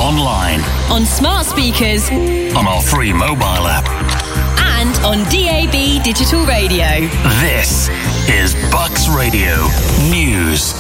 online, on smart speakers, on our free mobile app, and on DAB digital radio. This is Bucks Radio News.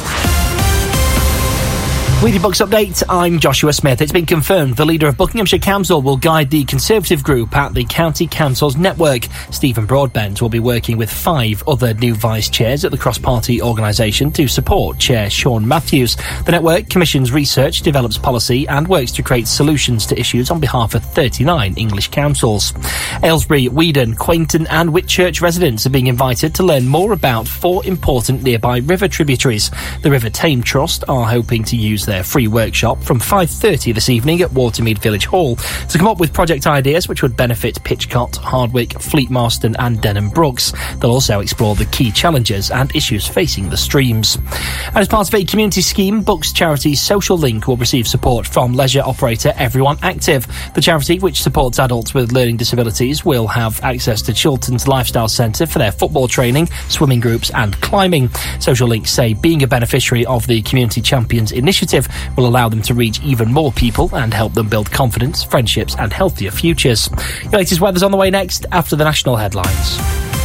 With your Bucks update, I'm Joshua Smith. It's been confirmed the leader of Buckinghamshire Council will guide the Conservative group at the County Council's network. Stephen Broadbent will be working with 5 other new vice chairs at the cross-party organisation to support Chair Sean Matthews. The network commissions research, develops policy and works to create solutions to issues on behalf of 39 English councils. Aylesbury, Weedon, Quainton and Whitchurch residents are being invited to learn more about 4 important nearby river tributaries. The River Tame Trust are hoping to use their free workshop from 5:30 this evening at Watermead Village Hall to come up with project ideas which would benefit Pitchcott, Hardwick, Fleet Marston and Denham Brooks. They'll also explore the key challenges and issues facing the streams. And as part of a community scheme, Bucks charity Social Link will receive support from leisure operator Everyone Active. The charity, which supports adults with learning disabilities, will have access to Chilton's Lifestyle Centre for their football training, swimming groups and climbing. Social Link say being a beneficiary of the Community Champions Initiative will allow them to reach even more people and help them build confidence, friendships and healthier futures. Your latest weather's on the way next after the national headlines.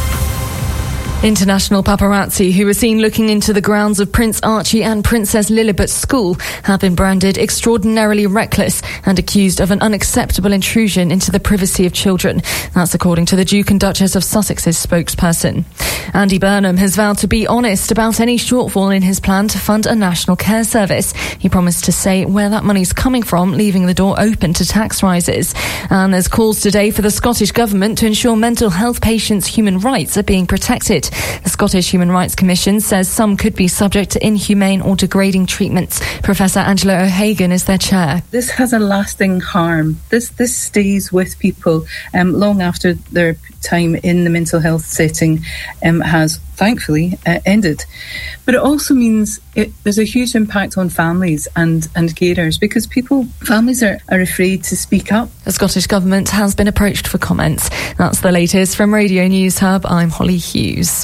International paparazzi who were seen looking into the grounds of Prince Archie and Princess Lilibet School have been branded extraordinarily reckless and accused of an unacceptable intrusion into the privacy of children. That's according to the Duke and Duchess of Sussex's spokesperson. Andy Burnham has vowed to be honest about any shortfall in his plan to fund a national care service. He promised to say where that money's coming from, leaving the door open to tax rises. And there's calls today for the Scottish Government to ensure mental health patients' human rights are being protected. The Scottish Human Rights Commission says some could be subject to inhumane or degrading treatments. Professor Angela O'Hagan is their chair. This has a lasting harm. This stays with people long after their time in the mental health setting has thankfully ended. But it also means there's a huge impact on families and carers because families are afraid to speak up. The Scottish Government has been approached for comments. That's the latest from Radio News Hub. I'm Holly Hughes.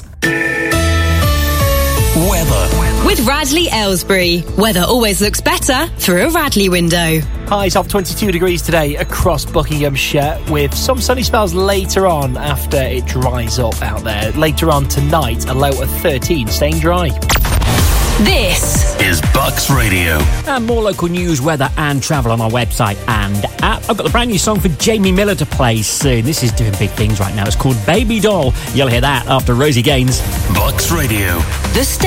Weather. With Radley Aylesbury, weather always looks better through a Radley window. Highs of 22 degrees today across Buckinghamshire with some sunny spells later on after it dries up out there. Later on tonight, a low of 13, staying dry. This is Bucks Radio. And more local news, weather and travel on our website and app. I've got the brand new song for Jamie Miller to play soon. This is doing big things right now. It's called Baby Doll. You'll hear that after Rosie Gaines. Bucks Radio. the